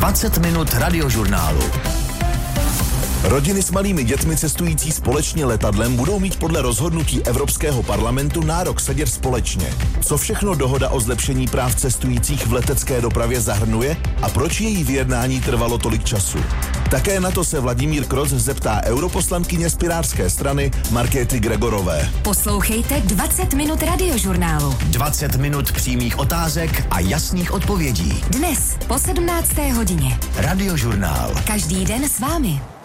20 minut radiožurnálu. Rodiny s malými dětmi cestující společně letadlem budou mít podle rozhodnutí Evropského parlamentu nárok sedět společně. Co všechno dohoda o zlepšení práv cestujících v letecké dopravě zahrnuje a proč její vyjednání trvalo tolik času? Také na to se Vladimír Kroc zeptá europoslankyně z Pirátské strany Markéty Gregorové. Poslouchejte 20 minut radiožurnálu. 20 minut přímých otázek a jasných odpovědí. Dnes po 17. hodině. Radiožurnál. Každý den s vámi.